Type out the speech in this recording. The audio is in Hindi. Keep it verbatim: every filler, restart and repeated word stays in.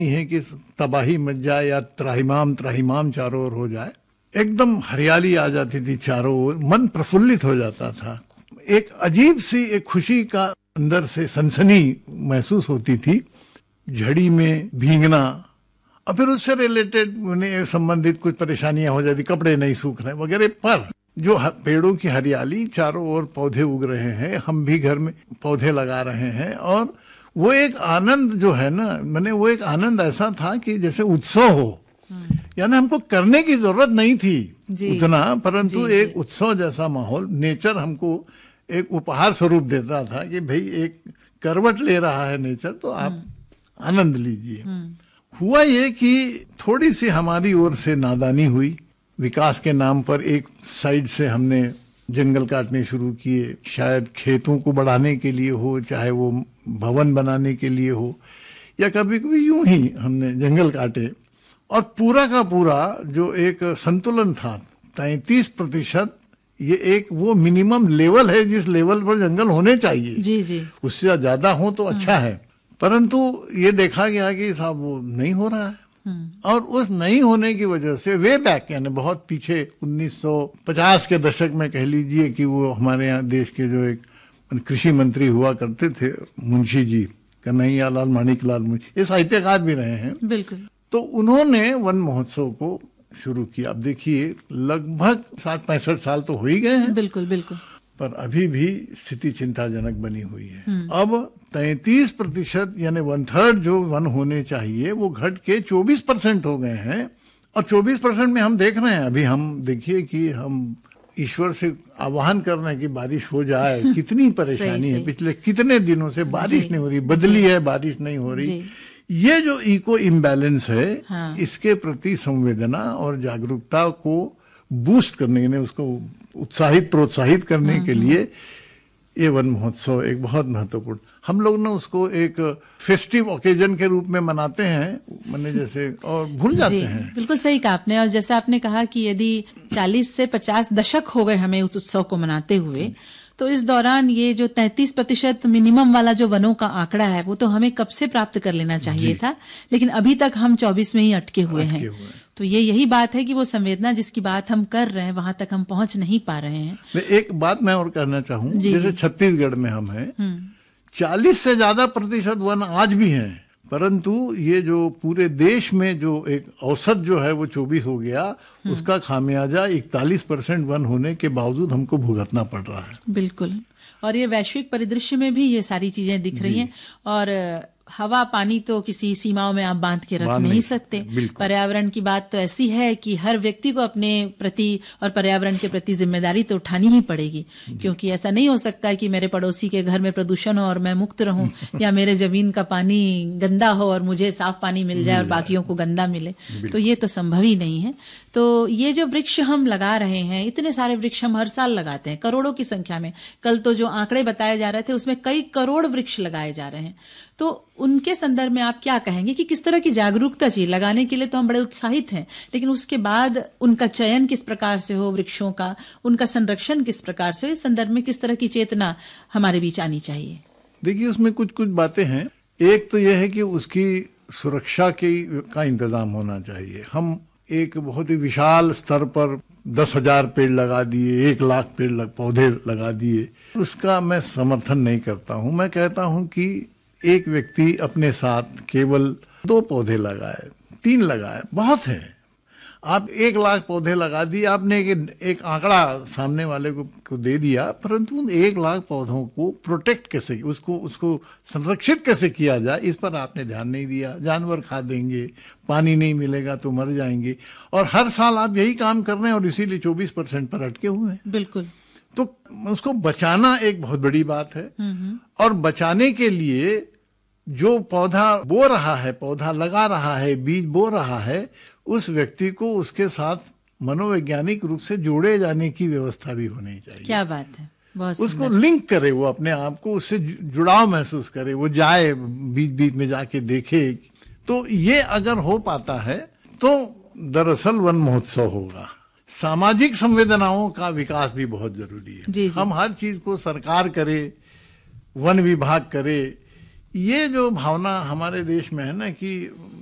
है कि तबाही मच जाए या त्राहिमाम त्राहिमाम चारों ओर हो जाए। एकदम हरियाली आ जाती थी चारों ओर, मन प्रफुल्लित हो जाता था। एक अजीब सी एक खुशी का अंदर से सनसनी महसूस होती थी। झड़ी में भीगना और फिर उससे रिलेटेड उन्हें संबंधित कुछ परेशानियां हो जाती, कपड़े नहीं सूख रहे वगैरह, पर जो पेड़ों की हरियाली, चारों ओर पौधे उग रहे हैं, हम भी घर में पौधे लगा रहे हैं, और वो एक आनंद जो है ना, मैंने वो एक आनंद ऐसा था कि जैसे उत्सव हो। यानी हमको करने की जरूरत नहीं थी उतना, परंतु जी, एक जी. उत्सव जैसा माहौल नेचर हमको एक उपहार स्वरूप देता था कि भाई एक करवट ले रहा है नेचर, तो आप आनंद लीजिए। हुआ ये कि थोड़ी सी हमारी ओर से नादानी हुई। विकास के नाम पर एक साइड से हमने जंगल काटने शुरू किए, शायद खेतों को बढ़ाने के लिए हो, चाहे वो भवन बनाने के लिए हो, या कभी कभी यूं ही हमने जंगल काटे, और पूरा का पूरा जो एक संतुलन था तैंतीस प्रतिशत, ये एक वो मिनिमम लेवल है जिस लेवल पर जंगल होने चाहिए। जी जी। उससे ज्यादा हो तो अच्छा है, परंतु ये देखा गया कि साहब वो नहीं हो रहा है। और उस नहीं होने की वजह से वे बैक, यानी बहुत पीछे उन्नीस सौ पचास के दशक में कह लीजिए कि वो हमारे यहाँ देश के जो एक कृषि मंत्री हुआ करते थे, मुंशी जी, कन्हैया लाल माणिकलाल मुंशी, ये साहित्यकार भी रहे हैं। बिल्कुल। तो उन्होंने वन महोत्सव को शुरू किया। अब देखिए लगभग साठ पैंसठ साल तो हो ही गए हैं। बिल्कुल बिल्कुल। पर अभी भी स्थिति चिंताजनक बनी हुई है। अब तैंतीस प्रतिशत यानी वन थर्ड जो वन होने चाहिए वो घट के चौबीस परसेंट हो गए हैं, और चौबीस परसेंट में हम देख रहे हैं, अभी हम देखिए कि हम ईश्वर से आह्वान कर रहे हैं कि बारिश हो जाए। कितनी परेशानी है, पिछले कितने दिनों से बारिश नहीं हो रही, बदली है बारिश नहीं हो रही। ये जो इको इम्बैलेंस है, हाँ। इसके प्रति संवेदना और जागरूकता को बूस्ट करने के लिए, उसको उत्साहित प्रोत्साहित करने के लिए ये वन महोत्सव एक बहुत महत्वपूर्ण, हम लोग ना उसको एक फेस्टिव ओकेजन के रूप में मनाते हैं, मैंने जैसे, और भूल जाते हैं। बिल्कुल सही कहा आपने। और जैसा आपने कहा कि यदि चालीस से पचास दशक हो गए हमें उस उत्सव को मनाते हुए, तो इस दौरान ये जो तैंतीस प्रतिशत मिनिमम वाला जो वनों का आंकड़ा है वो तो हमें कब से प्राप्त कर लेना चाहिए था, लेकिन अभी तक हम चौबीस में ही अटके हुए हैं। तो ये यही बात है कि वो संवेदना जिसकी बात हम कर रहे हैं वहां तक हम पहुंच नहीं पा रहे हैं। मैं एक बात मैं और कहना चाहूँ, जैसे छत्तीसगढ़ में हम हैं, चालीस से ज्यादा प्रतिशत वन आज भी हैं, परंतु ये जो पूरे देश में जो एक औसत जो है वो चौबीस हो गया, उसका खामियाजा इकतालीस परसेंट वन होने के बावजूद हमको भुगतना पड़ रहा है। बिल्कुल। और ये वैश्विक परिदृश्य में भी ये सारी चीजें दिख रही हैं। और हवा पानी तो किसी सीमाओं में आप बांध के रख नहीं, नहीं सकते। पर्यावरण की बात तो ऐसी है कि हर व्यक्ति को अपने प्रति और पर्यावरण के प्रति जिम्मेदारी तो उठानी ही पड़ेगी, क्योंकि ऐसा नहीं हो सकता कि मेरे पड़ोसी के घर में प्रदूषण हो और मैं मुक्त रहूं या मेरे जमीन का पानी गंदा हो और मुझे साफ पानी मिल जाए और बाकियों को गंदा मिले, तो ये तो संभव ही नहीं है। तो ये जो वृक्ष हम लगा रहे हैं, इतने सारे वृक्ष हम हर साल लगाते हैं करोड़ों की संख्या में। कल तो जो आंकड़े बताए जा रहे थे उसमें कई करोड़ वृक्ष लगाए जा रहे हैं। तो उनके संदर्भ में आप क्या कहेंगे कि किस तरह की जागरूकता चाहिए? लगाने के लिए तो हम बड़े उत्साहित हैं, लेकिन उसके बाद उनका चयन किस प्रकार से हो वृक्षों का, उनका संरक्षण किस प्रकार से, इस संदर्भ में किस तरह की चेतना हमारे बीच आनी चाहिए? देखिए उसमें कुछ कुछ बातें हैं। एक तो यह है कि उसकी सुरक्षा की का इंतजाम होना चाहिए। हम एक बहुत ही विशाल स्तर पर दस हजार पेड़ लगा दिए, एक लाख पेड़ लग, पौधे लगा दिए, उसका मैं समर्थन नहीं करता हूं। मैं कहता हूं कि एक व्यक्ति अपने साथ केवल दो पौधे लगाए, तीन लगाए, बहुत है। आप एक लाख पौधे लगा दिए, आपने एक, एक आंकड़ा सामने वाले को, को दे दिया, परंतु एक लाख पौधों को प्रोटेक्ट कैसे, उसको उसको संरक्षित कैसे किया जाए, इस पर आपने ध्यान नहीं दिया। जानवर खा देंगे, पानी नहीं मिलेगा तो मर जाएंगे, और हर साल आप यही काम कर रहे हैं और इसीलिए चौबीस परसेंट पर अटके हुए हैं। बिल्कुल। तो उसको बचाना एक बहुत बड़ी बात है, और बचाने के लिए जो पौधा बो रहा है, पौधा लगा रहा है, बीज बो रहा है, उस व्यक्ति को उसके साथ मनोवैज्ञानिक रूप से जोड़े जाने की व्यवस्था भी होनी चाहिए। क्या बात है, बहुत उसको लिंक करे, वो अपने आप को उससे जुड़ाव महसूस करे, वो जाए बीच बीच में जाके देखे। तो ये अगर हो पाता है तो दरअसल वन महोत्सव होगा। सामाजिक संवेदनाओं का विकास भी बहुत जरूरी है। जी जी। हम हर चीज को सरकार करे, वन विभाग करे, ये जो भावना हमारे देश में है ना कि